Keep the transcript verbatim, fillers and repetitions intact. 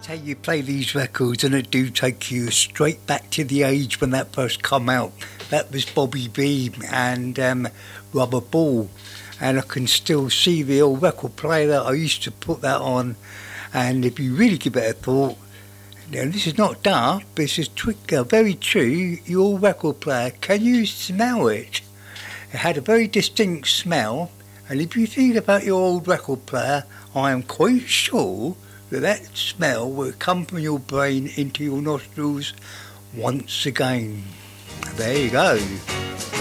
how you play these records, and it do take you straight back to the age when that first come out. That was Bobby B and um, Rubber Ball, and I can still see the old record player that I used to put that on. And if you really give it a thought, now this is not daft, but this is trick, uh, very true. Your record player, can you smell it? It had a very distinct smell, and if you think about your old record player, I am quite sure that that smell will come from your brain into your nostrils once again. There you go.